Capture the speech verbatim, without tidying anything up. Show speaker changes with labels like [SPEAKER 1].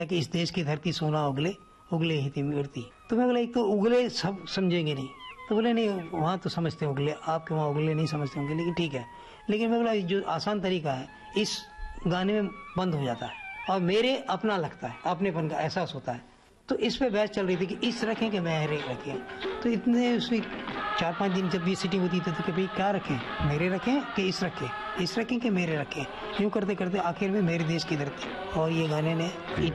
[SPEAKER 1] कि इस देश की धरती सोना उगले उगले ही थी मिर्ती। तो मैं बोला एक तो उगले सब समझेंगे नहीं, तो बोले नहीं वहाँ तो समझते उगले, आपके वहाँ उगले नहीं समझते होंगे, लेकिन ठीक है। लेकिन मैं बोला जो आसान तरीका है इस गाने में बंद हो जाता है और मेरे अपना लगता है, अपनेपन का एहसास होता है। तो इस पे बहस चल रही थी कि इस रखें कि मेरे रखें। तो इतने उसमें चार पांच दिन जब ये सीटिंग होती थी तो कि भाई क्या रखें, मेरे रखें कि इस रखें, इस रखें कि मेरे रखें। यूँ करते करते आखिर में मेरे देश की धरती और ये गाने ने